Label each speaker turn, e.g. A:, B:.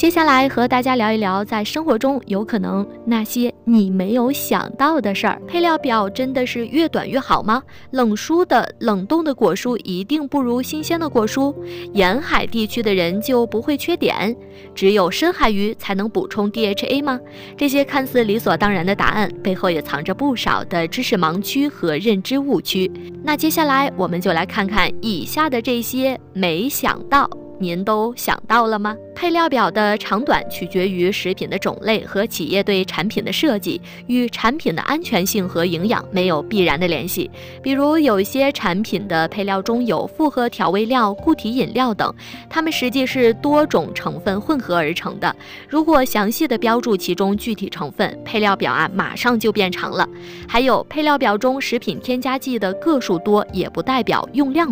A: 接下来和大家聊一聊，在生活中有可能那些你没有想到的事儿。配料表真的是越短越好吗？冷冻的果蔬一定不如新鲜的果蔬？沿海地区的人就不会缺碘？只有深海鱼才能补充 DHA 吗？这些看似理所当然的答案，背后也藏着不少的知识盲区和认知误区。那接下来我们就来看看以下的这些没想到，您都想到了吗？配料表的长短取决于食品的种类和企业对产品的设计，与产品的安全性和营养没有必然的联系。比如有一些产品的配料中有复合调味料、固体饮料等，它们实际是多种成分混合而成的。如果详细的标注其中具体成分，配料表马上就变长了。还有配料表中食品添加剂的个数多，也不代表用量